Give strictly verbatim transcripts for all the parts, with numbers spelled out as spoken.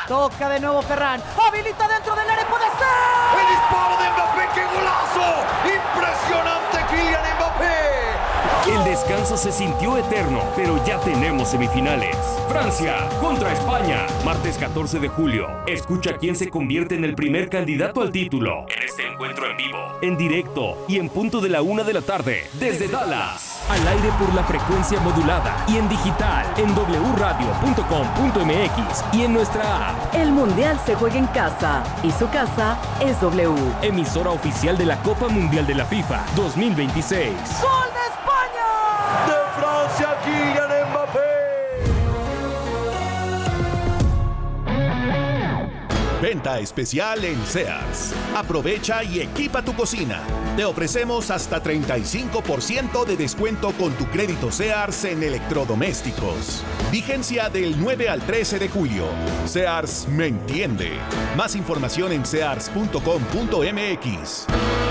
Toca de nuevo Ferran. Habilita dentro del área. ¡Puede ser! ¡El disparo de Mbappé! ¡Qué golazo! ¡Impresionante Kylian Mbappé! El descanso se sintió eterno, pero ya tenemos semifinales. Francia contra España, martes catorce de julio. Escucha quién se convierte en el primer candidato al título en este encuentro en vivo, en directo y en punto de la una de la tarde, desde Dallas. Al aire por la frecuencia modulada y en digital, en doble u radio punto com punto m x y en nuestra app. El Mundial se juega en casa y su casa es W. Emisora oficial de la Copa Mundial de la FIFA dos mil veintiséis. ¡Gol de España! De Francia, Kylian Mbappé. Venta especial en Sears. Aprovecha y equipa tu cocina. Te ofrecemos hasta treinta y cinco por ciento de descuento con tu crédito Sears en electrodomésticos. Vigencia del nueve al trece de julio. Sears me entiende. Más información en sears punto com punto m x.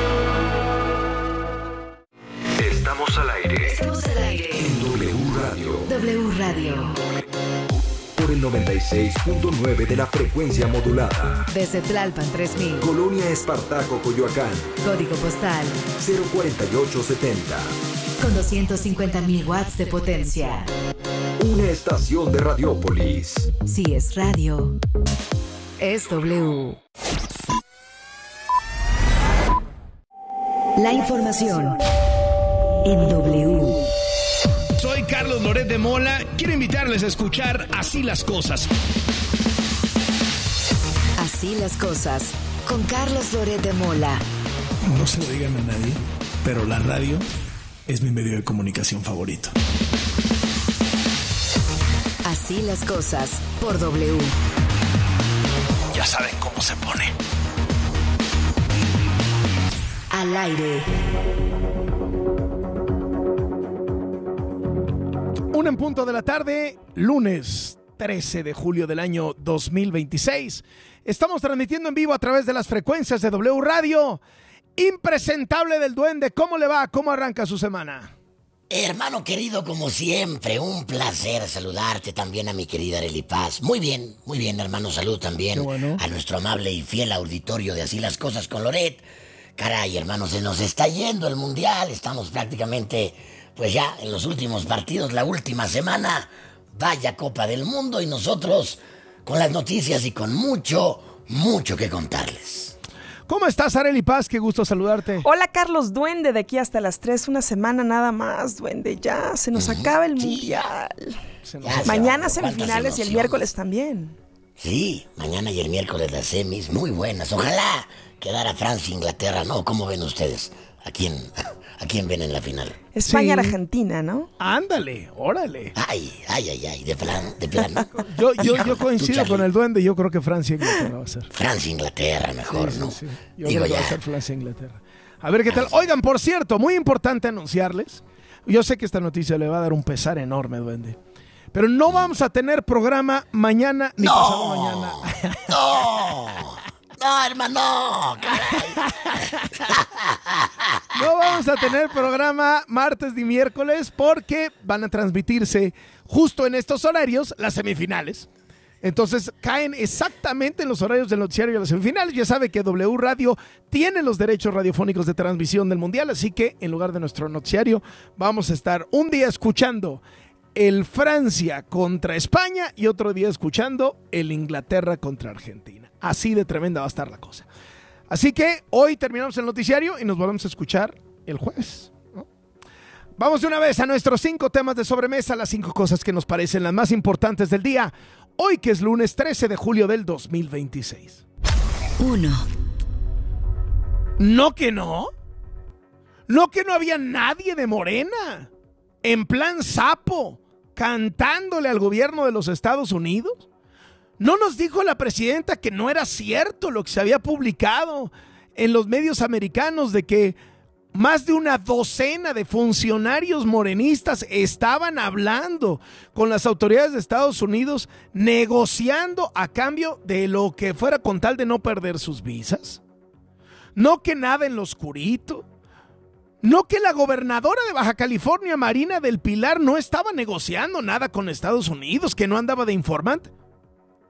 Estamos al aire. Estamos al aire. En W Radio. W Radio. Por el noventa y seis punto nueve de la frecuencia modulada. Desde Tlalpan tres mil. Colonia Espartaco, Coyoacán. Código postal cero cuarenta y ocho setenta. con doscientos cincuenta mil watts de potencia. Una estación de Radiópolis. Si es radio, es W. La información en W. Soy Carlos Loret de Mola. Quiero invitarles a escuchar Así las Cosas. Así las cosas, con Carlos Loret de Mola. No se lo digan a nadie, pero la radio es mi medio de comunicación favorito. Así las cosas, por W. Ya saben cómo se pone. Al aire. Una en punto de la tarde, lunes trece de julio del año dos mil veintiséis. Estamos transmitiendo en vivo a través de las frecuencias de W Radio. Impresentable del Duende, ¿cómo le va? ¿Cómo arranca su semana? Hermano querido, como siempre, un placer saludarte, también a mi querida Arely Paz. Muy bien, muy bien, hermano, salud también bueno. A nuestro amable y fiel auditorio de Así las Cosas con Loret. Caray, hermano, se nos está yendo el Mundial, estamos prácticamente, pues ya en los últimos partidos, la última semana. Vaya Copa del Mundo y nosotros con las noticias y con mucho, mucho que contarles. ¿Cómo estás, Arely Paz? Qué gusto saludarte. Hola, Carlos Duende, de aquí hasta las tres, una semana nada más, Duende, ya se nos uh-huh. acaba el sí. Mundial. Se nos... Mañana semifinales y el miércoles también. Sí, mañana y el miércoles las semis, muy buenas. Ojalá quedara Francia e Inglaterra, ¿no? ¿Cómo ven ustedes? ¿A quién, a quién ven en la final? España-Argentina, sí. ¿no? Ándale, órale. Ay, ay, ay, ay, de plan, de plan. yo, yo, yo coincido con el Duende, yo creo que Francia e Inglaterra va a ser. Francia e Inglaterra, mejor, sí, ¿no? Sí, sí. Yo Digo creo que ya. va a ser Francia e Inglaterra. A ver qué tal. Oigan, por cierto, muy importante anunciarles. Yo sé que esta noticia le va a dar un pesar enorme, Duende. Pero no vamos a tener programa mañana ni no, pasado mañana. No. No, hermano, caray. No vamos a tener programa martes ni miércoles porque van a transmitirse justo en estos horarios las semifinales. Entonces caen exactamente en los horarios del noticiario de las semifinales. Ya sabe que W Radio tiene los derechos radiofónicos de transmisión del Mundial, así que en lugar de nuestro noticiario vamos a estar un día escuchando el Francia contra España y otro día escuchando el Inglaterra contra Argentina. Así de tremenda va a estar la cosa. Así que hoy terminamos el noticiario y nos volvemos a escuchar el jueves, ¿no? Vamos de una vez a nuestros cinco temas de sobremesa, las cinco cosas que nos parecen las más importantes del día. Hoy que es lunes trece de julio del dos mil veintiséis. Uno. ¿No que no? ¿No que no había nadie de Morena? En plan sapo, cantándole al gobierno de los Estados Unidos. ¿No nos dijo la presidenta que no era cierto lo que se había publicado en los medios americanos de que más de una docena de funcionarios morenistas estaban hablando con las autoridades de Estados Unidos, negociando a cambio de lo que fuera con tal de no perder sus visas? ¿No que nada en lo oscurito? ¿No que la gobernadora de Baja California, Marina del Pilar, no estaba negociando nada con Estados Unidos, que no andaba de informante?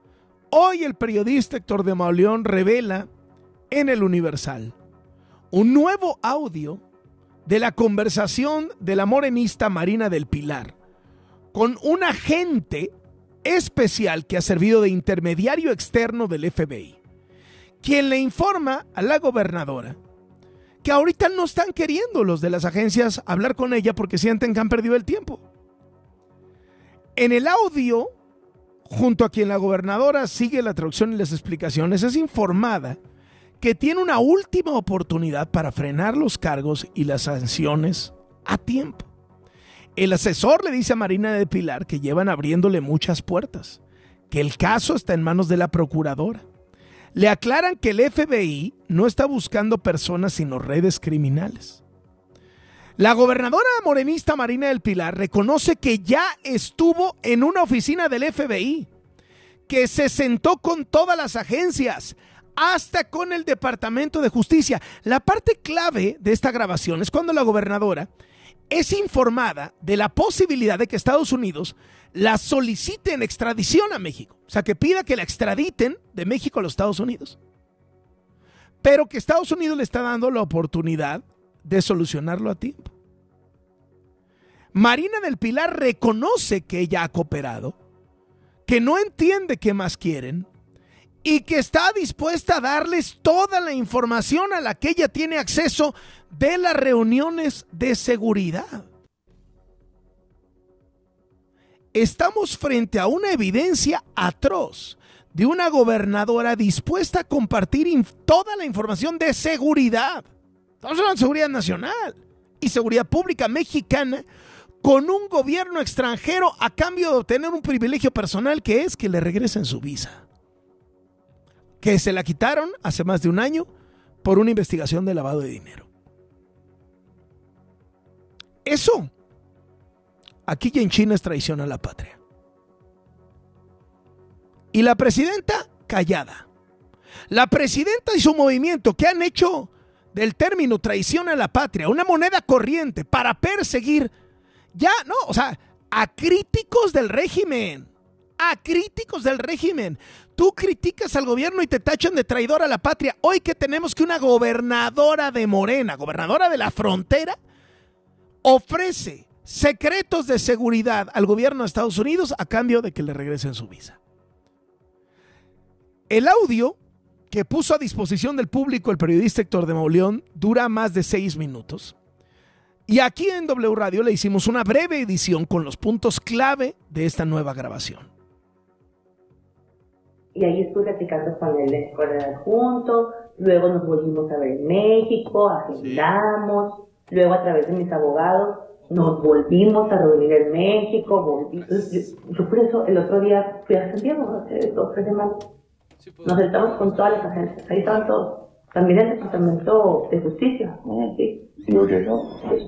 Hoy el periodista Héctor de Mauleón revela en el Universal un nuevo audio de la conversación de la morenista Marina del Pilar con un agente especial que ha servido de intermediario externo del F B I, quien le informa a la gobernadora que ahorita no están queriendo los de las agencias hablar con ella porque sienten que han perdido el tiempo. En el audio, junto a quien la gobernadora sigue la traducción y las explicaciones, es informada que tiene una última oportunidad para frenar los cargos y las sanciones a tiempo. El asesor le dice a Marina del Pilar que llevan abriéndole muchas puertas, que el caso está en manos de la procuradora. Le aclaran que el F B I no está buscando personas sino redes criminales. La gobernadora morenista Marina del Pilar reconoce que ya estuvo en una oficina del F B I, que se sentó con todas las agencias, hasta con el Departamento de Justicia. La parte clave de esta grabación es cuando la gobernadora es informada de la posibilidad de que Estados Unidos la solicite en extradición a México. O sea, que pida que la extraditen de México a los Estados Unidos. Pero que Estados Unidos le está dando la oportunidad de solucionarlo a tiempo. Marina del Pilar reconoce que ella ha cooperado, que no entiende qué más quieren y que está dispuesta a darles toda la información a la que ella tiene acceso de las reuniones de seguridad. Estamos frente a una evidencia atroz de una gobernadora dispuesta a compartir inf- toda la información de seguridad. Estamos hablando de seguridad nacional y seguridad pública mexicana con un gobierno extranjero a cambio de obtener un privilegio personal, que es que le regresen su visa, que se la quitaron hace más de un año por una investigación de lavado de dinero. Eso, aquí y en China, es traición a la patria. Y la presidenta, callada. La presidenta y su movimiento, que han hecho del término traición a la patria una moneda corriente para perseguir, ya, no, o sea, a críticos del régimen. A críticos del régimen. Tú criticas al gobierno y te tachan de traidor a la patria. Hoy que tenemos que una gobernadora de Morena, gobernadora de la frontera, ofrece secretos de seguridad al gobierno de Estados Unidos a cambio de que le regresen su visa. El audio que puso a disposición del público el periodista Héctor de Mauleón dura más de seis minutos. Y aquí en W Radio le hicimos una breve edición con los puntos clave de esta nueva grabación. Y ahí estuve platicando con el escolar junto, luego nos volvimos a ver en México, agendamos, sí. Luego a través de mis abogados nos volvimos a reunir en México, volví, yo, yo por eso el otro día fui a Santiago, hace dos o tres semanas, sí, nos sentamos con todas las agencias, ahí estaban todos, también el Departamento de Justicia, ¿eh? Sí. Sí, oye, no.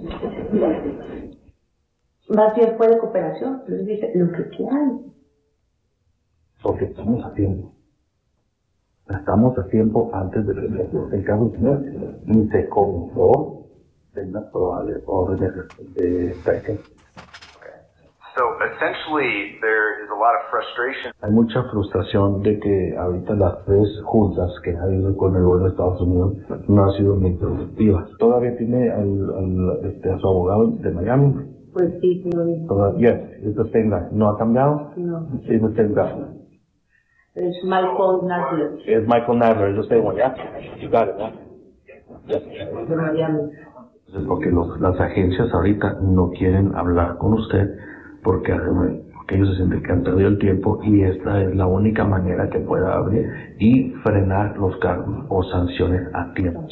Más bien fue de cooperación, les dije, lo que quieran. Porque estamos a tiempo. Estamos a tiempo antes de el caso de ni se comenzó de una probable orden de traición. So essentially there is a lot of frustration. Hay mucha frustración de que ahorita las tres juntas que ha habido con el gobierno de Estados Unidos no han sido muy productivas. ¿Todavía tiene al, al, este, a su abogado de Miami? Pues sí, sí lo mismo. Todavía, es the same guy. ¿No ha cambiado? No. Es the same guy. Es Michael Nadler. Es Michael Nadler, es the same one, ¿ya? You got it, ¿no? De Miami. Porque los, las agencias ahorita no quieren hablar con usted porque, porque ellos se sienten que han perdido el tiempo y esta es la única manera que pueda abrir y frenar los cargos o sanciones a tiempo.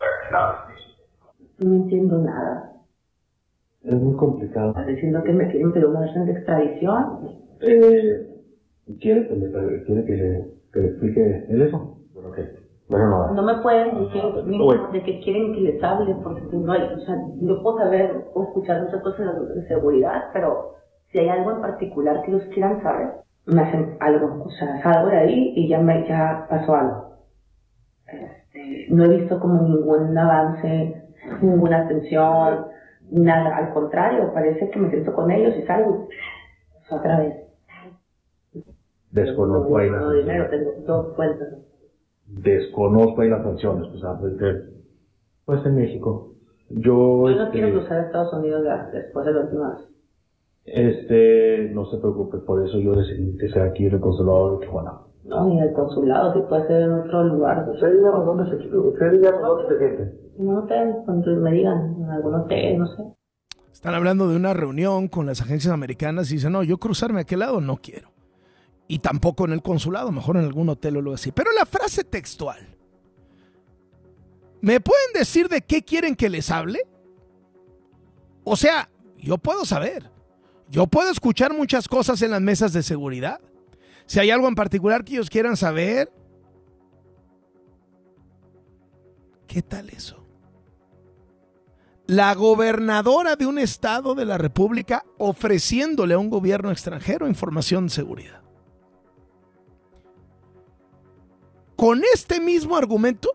No entiendo nada. Es muy complicado. ¿Estás diciendo que me quieren pedir una orden de extradición? Eh, ¿Quiere que le, quiere que le, que le explique el eso? Bueno, ¿qué? Bueno, no, no me pueden decir de que quieren que les hable porque no hay, o sea, yo puedo saber o escuchar muchas cosas de seguridad, pero si hay algo en particular que ellos quieran saber, me hacen algo, o sea, salgo de ahí y ya me ya pasó algo. Este, no he visto como ningún avance, ninguna atención, nada, al contrario, parece que me siento con ellos y salgo, o sea, otra vez. Desconozco ahí las no, dinero, tengo dos cuentas. Desconozco ahí las sanciones, o sea, pues, de, pues en México. Yo, Yo no este, quiero cruzar a Estados Unidos después de la última vez. Este, no se preocupe, por eso yo decidí que sea aquí en el consulado de Tijuana. No, y el consulado, si puede ser en otro lugar. Usted díganos dónde se quiere, usted díganos dónde se quiere. En un hotel, cuando me digan, en algún hotel, no sé. Están hablando de una reunión con las agencias americanas y dicen, no, yo cruzarme a aquel lado no quiero. Y tampoco en el consulado, mejor en algún hotel o algo así. Pero la frase textual. ¿Me pueden decir de qué quieren que les hable? O sea, yo puedo saber. Yo puedo escuchar muchas cosas en las mesas de seguridad. Si hay algo en particular que ellos quieran saber. ¿Qué tal eso? La gobernadora de un estado de la República ofreciéndole a un gobierno extranjero información de seguridad. Con este mismo argumento,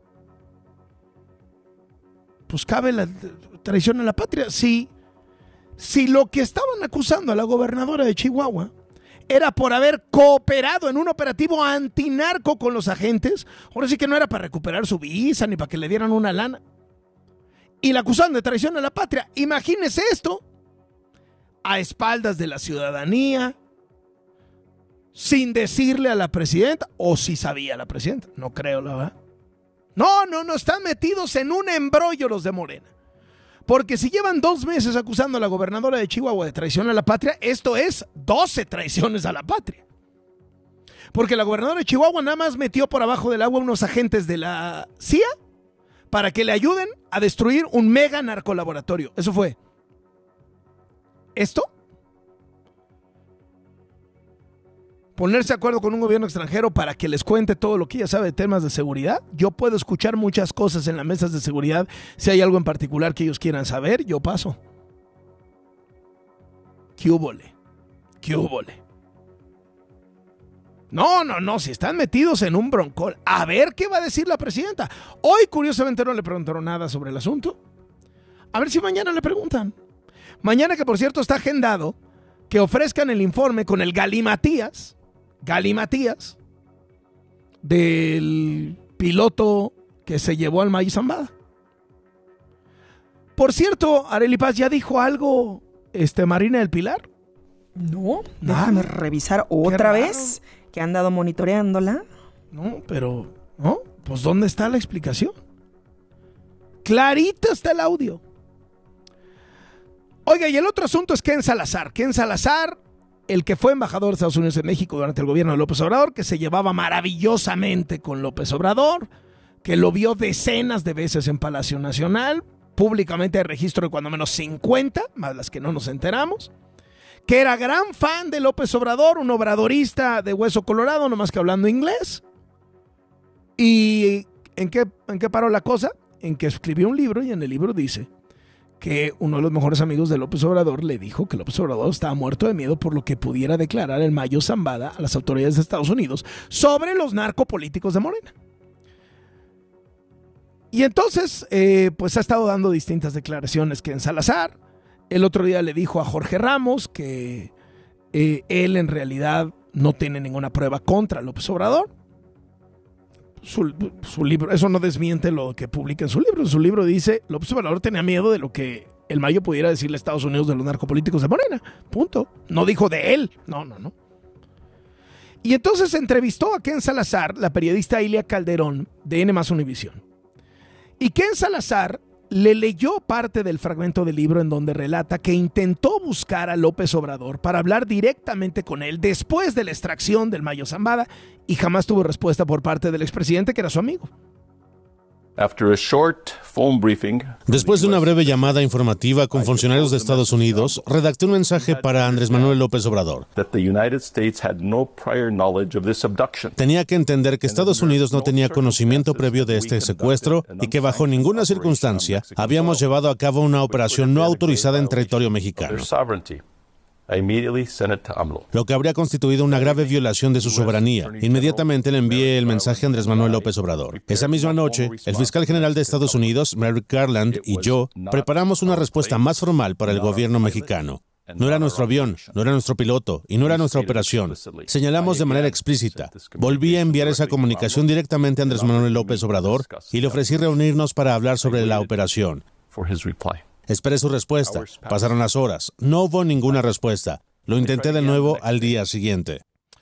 pues cabe la traición a la patria. Si, si lo que estaban acusando a la gobernadora de Chihuahua era por haber cooperado en un operativo antinarco con los agentes, ahora sí que no era para recuperar su visa ni para que le dieran una lana. Y la acusaron de traición a la patria. Imagínese esto, a espaldas de la ciudadanía, sin decirle a la presidenta, o si sabía la presidenta, no creo, la verdad. No, no, no, están metidos en un embrollo los de Morena. Porque si llevan dos meses acusando a la gobernadora de Chihuahua de traición a la patria, esto es doce traiciones a la patria. Porque la gobernadora de Chihuahua nada más metió por abajo del agua unos agentes de la C I A para que le ayuden a destruir un mega narcolaboratorio. Eso fue. ¿Esto? Ponerse de acuerdo con un gobierno extranjero para que les cuente todo lo que ella sabe de temas de seguridad. Yo puedo escuchar muchas cosas en las mesas de seguridad. Si hay algo en particular que ellos quieran saber, yo paso. ¿Qué húbole? ¿Qué húbole? No, no, no, si están metidos en un broncol. A ver qué va a decir la presidenta. Hoy, curiosamente, no le preguntaron nada sobre el asunto. A ver si mañana le preguntan. Mañana, que por cierto está agendado que ofrezcan el informe con el galimatías, galimatías, del piloto que se llevó al Mayo Zambada. Por cierto, Arely Paz, ¿ya dijo algo este, Marina del Pilar? No, déjame ah, revisar otra vez, que han dado monitoreándola. No, pero, ¿no? Pues ¿dónde está la explicación? Clarito está el audio. Oiga, y el otro asunto es Ken Salazar. Ken Salazar, el que fue embajador de Estados Unidos en México durante el gobierno de López Obrador, que se llevaba maravillosamente con López Obrador, que lo vio decenas de veces en Palacio Nacional, públicamente hay registro de cuando menos cincuenta, más las que no nos enteramos, que era gran fan de López Obrador, un obradorista de hueso colorado, nomás que hablando inglés. ¿Y en qué, en qué paró la cosa? En que escribió un libro y en el libro dice que uno de los mejores amigos de López Obrador le dijo que López Obrador estaba muerto de miedo por lo que pudiera declarar el Mayo Zambada a las autoridades de Estados Unidos sobre los narcopolíticos de Morena. Y entonces, eh, pues ha estado dando distintas declaraciones que en Salazar. El otro día le dijo a Jorge Ramos que eh, él en realidad no tiene ninguna prueba contra López Obrador. Su, su libro, eso no desmiente lo que publica en su libro. En su libro dice, López Obrador tenía miedo de lo que el Mayo pudiera decirle a Estados Unidos de los narcopolíticos de Morena. Punto. No dijo de él. No, no, no. Y entonces entrevistó a Ken Salazar, la periodista Ilia Calderón, de N más Univisión. Y Ken Salazar le leyó parte del fragmento del libro en donde relata que intentó buscar a López Obrador para hablar directamente con él después de la extracción del Mayo Zambada y jamás tuvo respuesta por parte del expresidente, que era su amigo. Después de una breve llamada informativa con funcionarios de Estados Unidos, redacté un mensaje para Andrés Manuel López Obrador. Tenía que entender que Estados Unidos no tenía conocimiento previo de este secuestro y que bajo ninguna circunstancia habíamos llevado a cabo una operación no autorizada en territorio mexicano, lo que habría constituido una grave violación de su soberanía. Inmediatamente le envié el mensaje a Andrés Manuel López Obrador. Esa misma noche, el fiscal general de Estados Unidos, Merrick Garland, y yo preparamos una respuesta más formal para el gobierno mexicano. No era nuestro avión, no era nuestro piloto y no era nuestra operación. Señalamos de manera explícita. Volví a enviar esa comunicación directamente a Andrés Manuel López Obrador y le ofrecí reunirnos para hablar sobre la operación. Esperé su respuesta. Pasaron las horas. No hubo ninguna respuesta. Lo intenté de nuevo al día siguiente.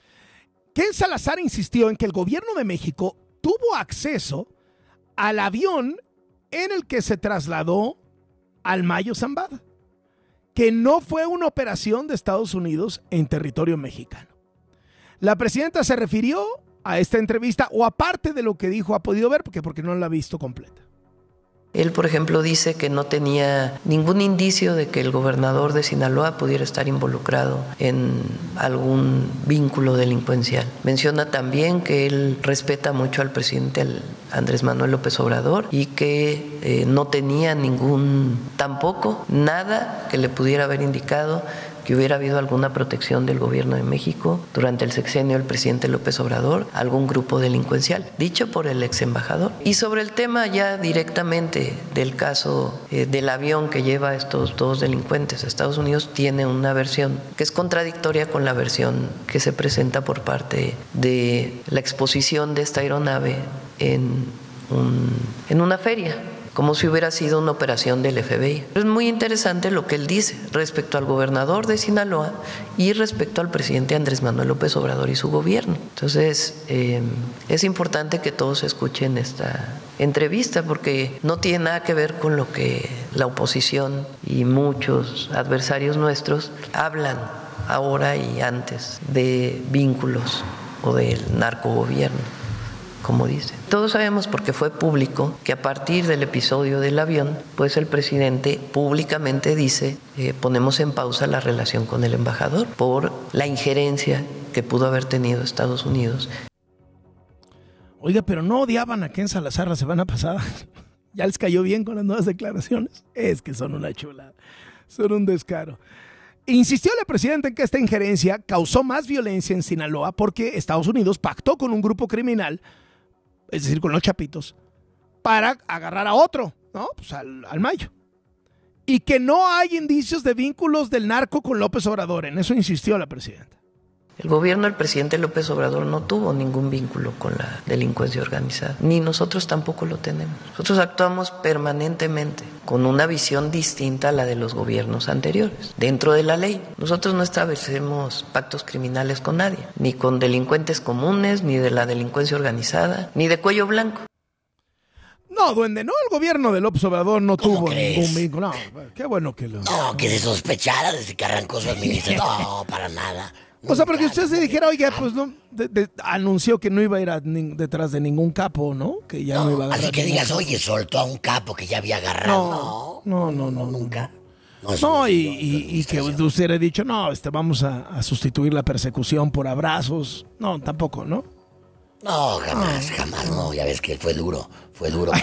Ken Salazar insistió en que el gobierno de México tuvo acceso al avión en el que se trasladó al Mayo Zambada, que no fue una operación de Estados Unidos en territorio mexicano. La presidenta se refirió a esta entrevista, o aparte de lo que dijo, ha podido ver, porque, porque no la ha visto completa. Él, por ejemplo, dice que no tenía ningún indicio de que el gobernador de Sinaloa pudiera estar involucrado en algún vínculo delincuencial. Menciona también que él respeta mucho al presidente Andrés Manuel López Obrador y que eh, no tenía ningún, tampoco, nada que le pudiera haber indicado que hubiera habido alguna protección del gobierno de México durante el sexenio del presidente López Obrador, algún grupo delincuencial, dicho por el ex embajador. Y sobre el tema ya directamente del caso eh, del avión que lleva a estos dos delincuentes a Estados Unidos, tiene una versión que es contradictoria con la versión que se presenta por parte de la exposición de esta aeronave en, un, en una feria, como si hubiera sido una operación del F B I. Es muy interesante lo que él dice respecto al gobernador de Sinaloa y respecto al presidente Andrés Manuel López Obrador y su gobierno. Entonces, eh, es importante que todos escuchen esta entrevista porque no tiene nada que ver con lo que la oposición y muchos adversarios nuestros hablan ahora y antes de vínculos o del narcogobierno, como dice. Todos sabemos, porque fue público, que a partir del episodio del avión, pues el presidente públicamente dice, eh, ponemos en pausa la relación con el embajador por la injerencia que pudo haber tenido Estados Unidos. Oiga, pero no odiaban a Ken Salazar la semana pasada. Ya les cayó bien con las nuevas declaraciones. Es que son una chula, son un descaro. Insistió la presidenta en que esta injerencia causó más violencia en Sinaloa porque Estados Unidos pactó con un grupo criminal, es decir, con los Chapitos, para agarrar a otro, ¿no? Pues al, al Mayo. Y que no hay indicios de vínculos del narco con López Obrador. En eso insistió la presidenta. El gobierno del presidente López Obrador no tuvo ningún vínculo con la delincuencia organizada, ni nosotros tampoco lo tenemos. Nosotros actuamos permanentemente con una visión distinta a la de los gobiernos anteriores, dentro de la ley. Nosotros no establecemos pactos criminales con nadie, ni con delincuentes comunes, ni de la delincuencia organizada, ni de cuello blanco. No, duende, no, el gobierno de López Obrador no tuvo crees? ningún vínculo. No, qué bueno que lo... No, que se sospechara desde que arrancó su administración. No, para nada. O sea, porque usted se dijera, oye, pues no, de, de, anunció que no iba a ir a, ni, detrás de ningún capo, ¿no? Que ya no, no iba a agarrar. Así que digas, capo. Oye, soltó a un capo que ya había agarrado. No, no, no, no, nunca. No, no y, y, y que usted hubiera dicho, no, este, vamos a, a sustituir la persecución por abrazos. No, tampoco, ¿no? No, jamás, no, jamás, no. Ya ves que fue duro, fue duro.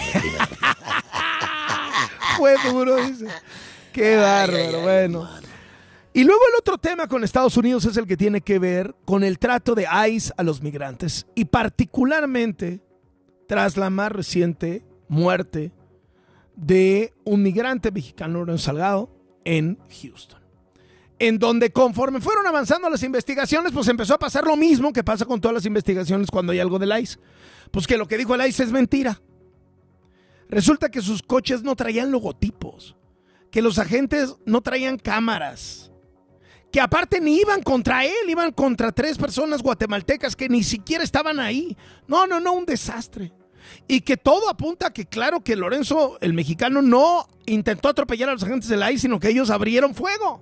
Fue duro, dice. Qué bárbaro, ay, ay, ay, bueno. Man. Y luego el otro tema con Estados Unidos es el que tiene que ver con el trato de ICE a los migrantes y particularmente tras la más reciente muerte de un migrante mexicano, Lorenzo Salgado, en Houston. En donde conforme fueron avanzando las investigaciones, pues empezó a pasar lo mismo que pasa con todas las investigaciones cuando hay algo del ICE. Pues que lo que dijo el ICE es mentira. Resulta que sus coches no traían logotipos, que los agentes no traían cámaras, que aparte ni iban contra él, iban contra tres personas guatemaltecas que ni siquiera estaban ahí. No, no, no, un desastre. Y que todo apunta a que, claro, que Lorenzo, el mexicano, no intentó atropellar a los agentes del ICE, sino que ellos abrieron fuego.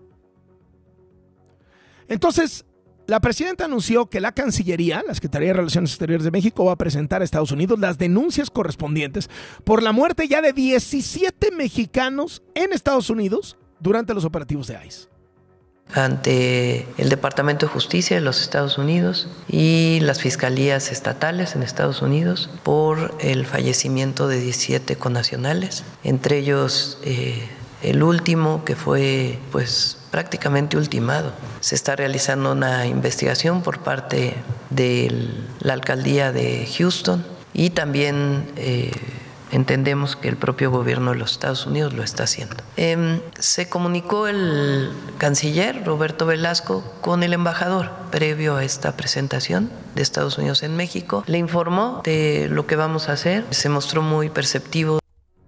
Entonces, la presidenta anunció que la Cancillería, la Secretaría de Relaciones Exteriores de México, va a presentar a Estados Unidos las denuncias correspondientes por la muerte ya de diecisiete mexicanos en Estados Unidos durante los operativos de ICE. Ante el Departamento de Justicia de los Estados Unidos y las fiscalías estatales en Estados Unidos por el fallecimiento de diecisiete connacionales, entre ellos eh, el último que fue pues prácticamente ultimado. Se está realizando una investigación por parte de la alcaldía de Houston y también eh, entendemos que el propio gobierno de los Estados Unidos lo está haciendo. Eh, se comunicó el canciller Roberto Velasco con el embajador previo a esta presentación de Estados Unidos en México. Le informó de lo que vamos a hacer, se mostró muy perceptivo.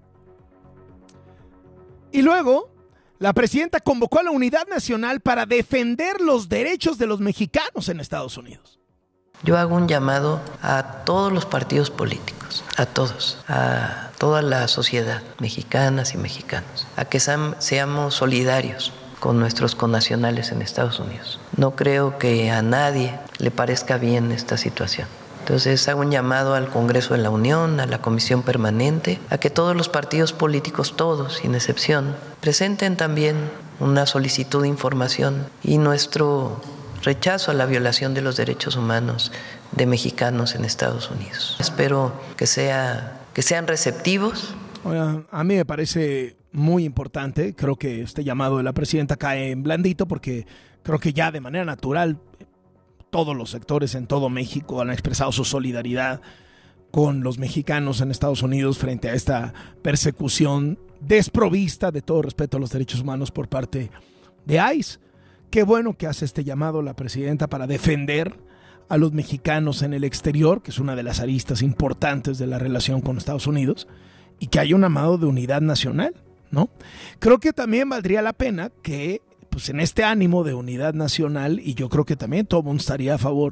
Y luego, la presidenta convocó a la unidad nacional para defender los derechos de los mexicanos en Estados Unidos. Yo hago un llamado a todos los partidos políticos, a todos, a toda la sociedad, mexicanas y mexicanos, a que seamos solidarios con nuestros connacionales en Estados Unidos. No creo que a nadie le parezca bien esta situación. Entonces hago un llamado al Congreso de la Unión, a la Comisión Permanente, a que todos los partidos políticos, todos, sin excepción, presenten también una solicitud de información y nuestro rechazo a la violación de los derechos humanos de mexicanos en Estados Unidos. Espero que, sea, que sean receptivos. Oiga, a mí me parece muy importante, creo que este llamado de la presidenta cae en blandito porque creo que ya de manera natural todos los sectores en todo México han expresado su solidaridad con los mexicanos en Estados Unidos frente a esta persecución desprovista de todo respeto a los derechos humanos por parte de I C E. Qué bueno que hace este llamado la presidenta para defender a los mexicanos en el exterior, que es una de las aristas importantes de la relación con Estados Unidos, y que haya un llamado de unidad nacional, ¿no? Creo que también valdría la pena que, pues en este ánimo de unidad nacional, y yo creo que también todo el mundo estaría a favor,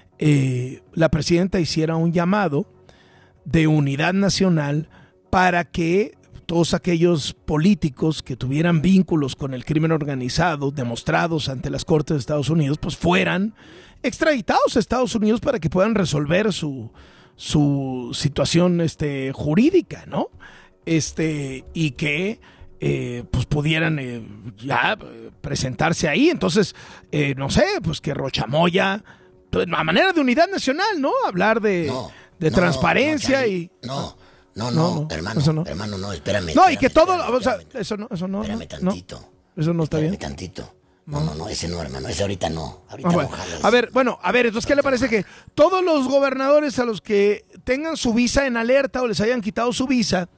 eh, la presidenta hiciera un llamado de unidad nacional para que todos aquellos políticos que tuvieran vínculos con el crimen organizado demostrados ante las Cortes de Estados Unidos, pues fueran extraditados a Estados Unidos para que puedan resolver su, su situación este, jurídica, ¿no? Este, y que eh, pues pudieran eh, ya presentarse ahí. Entonces, eh, no sé, pues que Rochamoya, pues, a manera de unidad nacional, ¿no? Hablar de, no, de no, transparencia no, y... No. No, no, no, no, hermano, eso no. hermano, no, espérame. No, espérame, y que todo, espérame, o sea, espérame, eso no, eso no. Espérame no, tantito. No, eso no está espérame bien. tantito. No, no, no, ese no, hermano, ese ahorita no. Ahorita Ah, no bueno. jalas. A ver, bueno, a ver, entonces, ¿qué le parece que todos los gobernadores a los que tengan su visa en alerta o les hayan quitado su visa,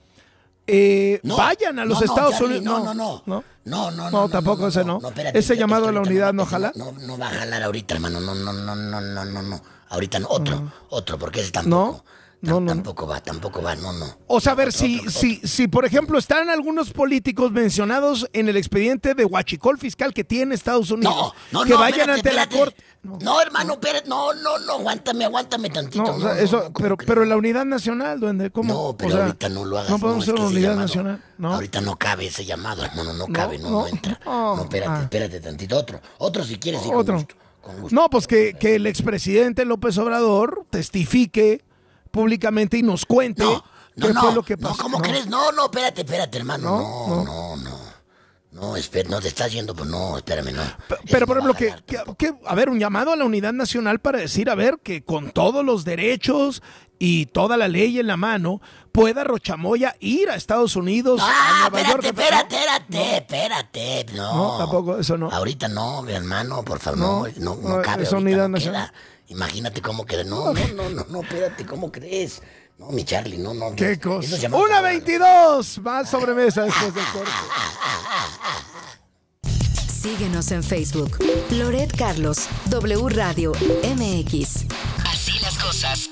eh, No, vayan a los no, no, Estados Charlie, Unidos? no, no, no. No, no, no. No, tampoco ese no. espérate, Ese es llamado que a la ahorita unidad no, no jala. No, no va a jalar ahorita, hermano. No, no, no, no, no, no, no. Ahorita no. Otro, Mm. otro, porque ese tampoco. No. No, no, tampoco va, tampoco va, no, no. O sea, a ver, Otro, si, otro, si, si, por ejemplo, están algunos políticos mencionados en el expediente de huachicol fiscal que tiene Estados Unidos, No, no, que no, vayan espérate, ante la espérate. corte. No, hermano, espérate, no, no, no, aguántame, aguántame tantito. No, o No, sea, no, eso, no, pero, pero la unidad nacional, duende, ¿cómo? No, pero O sea, ahorita no lo hagas. No podemos es hacer que una ese unidad llamado- nacional, ¿no? Ahorita no cabe ese llamado, hermano, no cabe, no, no, no, entra. no. No, espérate, Ah. espérate tantito. Otro, otro si quieres, sí, con Otro. gusto, con gusto. No, pues que, que el expresidente López Obrador testifique públicamente y nos cuente No, no, qué no, fue lo que no, pasó. ¿cómo crees? No, no, espérate, espérate, hermano. No, No, no, no. No, espera, no te estás yendo, pues no, espérame, no. Pero, por ejemplo, que, que, que, a ver, un llamado a la unidad nacional para decir, a ver, que con todos los derechos y toda la ley en la mano, pueda Rochamoya ir a Estados Unidos, Ah, a Nueva espérate, York. espérate, espérate, espérate. No, No, tampoco, eso no. Ahorita no, mi hermano, por favor, No, no, no, no no, cabe es ahorita, unidad no nacional. queda. Imagínate cómo queda. No, no, no, no, no, espérate, ¿cómo crees? No, mi Charlie, no, no. ¿Qué esos cosa? llamados Una ahora- veintidós, más sobremesa después del corte. Síguenos en Facebook. Loret Carlos, W Radio M X. Así las cosas.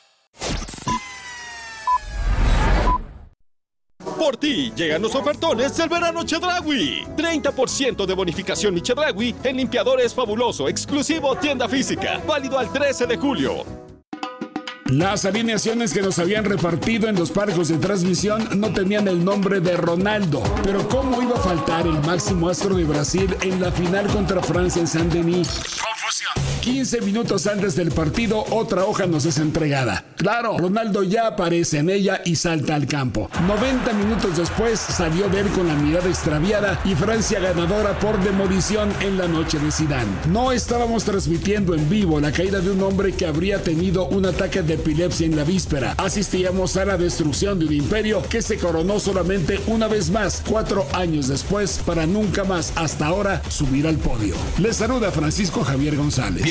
Por ti llegan los ofertones del verano Chedraui. treinta por ciento de bonificación mi Chedraui en limpiadores fabuloso, exclusivo tienda física. Válido al trece de julio. Las alineaciones que nos habían repartido en los parcos de transmisión no tenían el nombre de Ronaldo. Pero ¿cómo iba a faltar el máximo astro de Brasil en la final contra Francia en Saint-Denis? quince minutos antes del partido, otra hoja nos es entregada. Claro, Ronaldo ya aparece en ella y salta al campo. noventa minutos después salió de él con la mirada extraviada y Francia ganadora por demolición en la noche de Zidane. No estábamos transmitiendo en vivo la caída de un hombre que habría tenido un ataque de epilepsia en la víspera. Asistíamos a la destrucción de un imperio que se coronó solamente una vez más, cuatro años después, para nunca más hasta ahora subir al podio. Les saluda Francisco Javier González.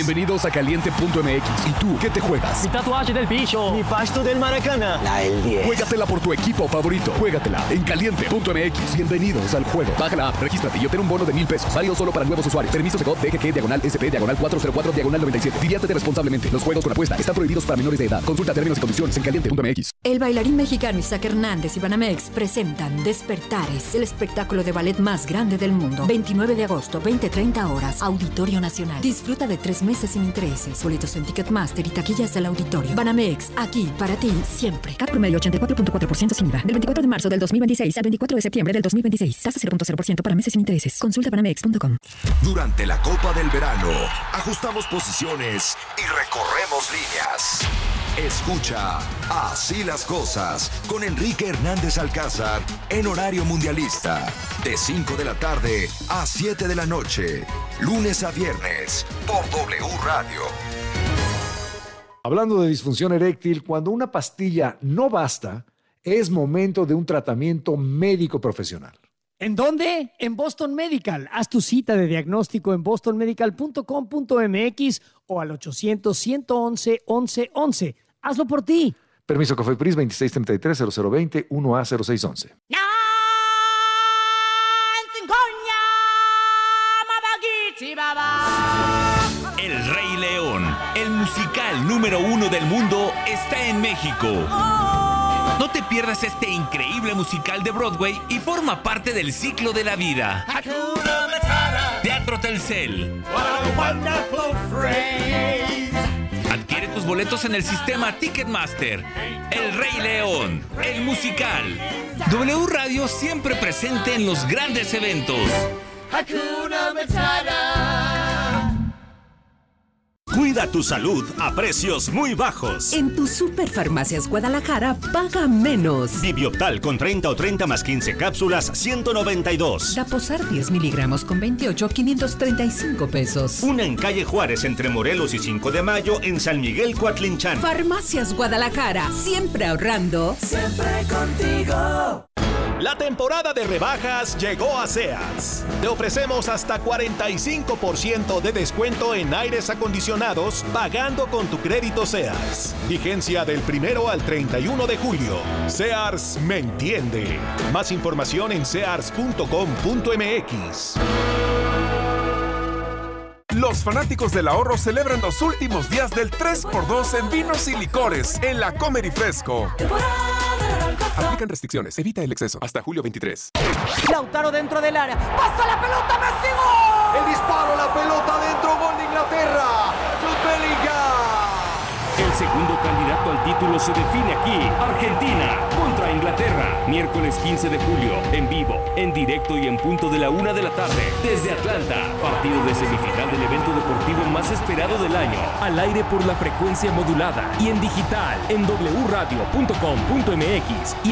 Bienvenidos a caliente punto m x. ¿Y tú qué te juegas? Mi tatuaje del bicho. Mi pasto del Maracana. La el diez. Juégatela por tu equipo favorito. Juégatela en caliente punto m x. Bienvenidos al juego. Baja la app, regístrate y obtén un bono de mil pesos. Válido solo para nuevos usuarios. Permiso Segov D G G diagonal S P diagonal cuatro cero cuatro diagonal noventa y siete. Diviértete responsablemente. Los juegos con apuesta están prohibidos para menores de edad. Consulta términos y condiciones en caliente punto m x. El bailarín mexicano Isaac Hernández y Banamex presentan Despertares, el espectáculo de ballet más grande del mundo. veintinueve de agosto, veinte treinta horas, Auditorio Nacional. Disfruta de tres meses sin intereses. Boletos en Ticketmaster y taquillas del auditorio. Banamex, aquí para ti siempre. Cat promedio ochenta y cuatro punto cuatro por ciento sin I V A. Del veinticuatro de marzo del dos mil veintiséis al veinticuatro de septiembre del dos mil veintiséis. Tasa cero punto cero por ciento para meses sin intereses. Consulta banamex punto com. Durante la Copa del Verano, ajustamos posiciones y recorremos líneas. Escucha Así las Cosas con Enrique Hernández Alcázar en horario mundialista. De cinco de la tarde a siete de la noche. Lunes a viernes por W Radio. Hablando de disfunción eréctil, cuando una pastilla no basta, es momento de un tratamiento médico profesional. ¿En dónde? En Boston Medical. Haz tu cita de diagnóstico en boston medical punto com punto m x o al ochocientos, ciento once, once once. Hazlo por ti. Permiso COFEPRIS veintiséis treinta y tres, cero cero veinte, uno A cero seis once. El Rey León, el musical número uno del mundo, está en México. No te pierdas este increíble musical de Broadway y forma parte del ciclo de la vida. Teatro Telcel. Adquiere tus boletos en el sistema Ticketmaster. El Rey León, el musical. W Radio siempre presente en los grandes eventos. Hakuna Matata. Cuida tu salud a precios muy bajos. En tu Superfarmacias Guadalajara, paga menos. Bibioptal con treinta o treinta más quince cápsulas, ciento noventa y dos. Daposar diez miligramos con veintiocho, quinientos treinta y cinco pesos. Una en calle Juárez entre Morelos y cinco de mayo en San Miguel Coatlinchán. Farmacias Guadalajara, siempre ahorrando. Siempre contigo. La temporada de rebajas llegó a Sears. Te ofrecemos hasta cuarenta y cinco por ciento de descuento en aires acondicionados pagando con tu crédito Sears. Vigencia del primero al treinta y uno de julio. Sears me entiende. Más información en sears punto com punto m x. Los fanáticos del ahorro celebran los últimos días del tres por dos en vinos y licores en la Comer y Fresco. Aplican restricciones. Evita el exceso. Hasta julio veintitrés. Lautaro dentro del área. ¡Pasa la pelota, Messi! ¡Gol! El disparo, la pelota dentro. Gol de Inglaterra. Jude Bellingham. El segundo candidato al título se define aquí. Argentina contra Inglaterra. Miércoles quince de julio. En vivo, en directo y en punto de la una de la tarde. Desde Atlanta. Partido de semifinal del evento deportivo más esperado del año. Al aire por la frecuencia modulada. Y en digital en w radio punto com punto m x. Y